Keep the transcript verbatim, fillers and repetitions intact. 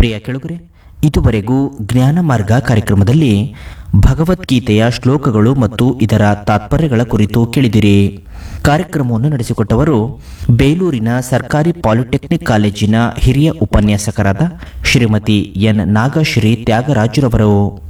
ಪ್ರಿಯ ಕೆಳಗರೆ, ಇದುವರೆಗೂ ಜ್ಞಾನ ಮಾರ್ಗ ಕಾರ್ಯಕ್ರಮದಲ್ಲಿ ಭಗವದ್ಗೀತೆಯ ಶ್ಲೋಕಗಳು ಮತ್ತು ಇದರ ತಾತ್ಪರ್ಯಗಳ ಕುರಿತು ಕೇಳಿದಿರಿ. ಕಾರ್ಯಕ್ರಮವನ್ನು ನಡೆಸಿಕೊಟ್ಟವರು ಬೇಲೂರಿನ ಸರ್ಕಾರಿ ಪಾಲಿಟೆಕ್ನಿಕ್ ಕಾಲೇಜಿನ ಹಿರಿಯ ಉಪನ್ಯಾಸಕರಾದ ಶ್ರೀಮತಿ ಎನ್ ನಾಗಶ್ರೀ ತ್ಯಾಗರಾಜುರವರು.